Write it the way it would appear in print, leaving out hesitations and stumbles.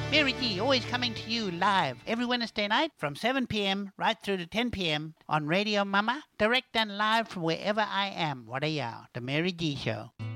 Mary G, always coming to you live every Wednesday night from 7 p.m. right through to 10 p.m. on Radio Mama, direct and live from wherever I am. What a yao, The Mary G Show.